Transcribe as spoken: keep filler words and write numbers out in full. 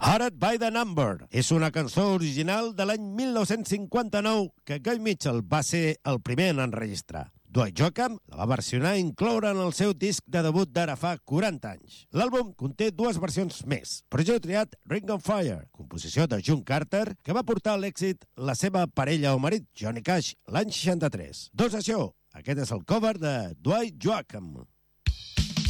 Haunted by the Number és una cançó original de l'any mil nou-cents cinquanta-nou que Guy Mitchell va ser el primer en enregistrar. Dwight Joachim la va versionar i incloure en el seu disc de debut d'ara fa quaranta anys. L'àlbum conté dues versions més, però jo he triat Ring on Fire, composició de June Carter, que va portar a l'èxit la seva parella o marit, Johnny Cash, l'any seixanta-tres. Doncs això, aquest és el cover de Dwight Joachim.